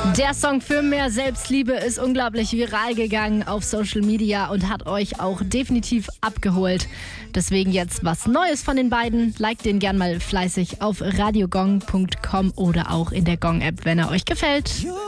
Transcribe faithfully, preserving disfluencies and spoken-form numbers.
Der Song für mehr Selbstliebe ist unglaublich viral gegangen auf Social Media und hat euch auch definitiv abgeholt. Deswegen jetzt was Neues von den beiden. Liked den gern mal fleißig auf radiogong punkt com oder auch in der Gong-App, wenn er euch gefällt.